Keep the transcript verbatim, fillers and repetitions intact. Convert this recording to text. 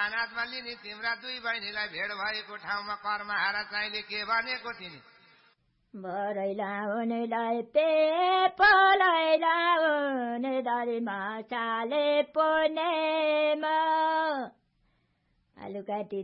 अनाथमा लिने तिम्रा दुई बहिनीलाई भेट भएको ठाउँमा कर्महारा चाहिने के भनेको तिनी भरैला उनीलाई पेपलैला उनी दरिमा चाले पोनेमा आलुकाटी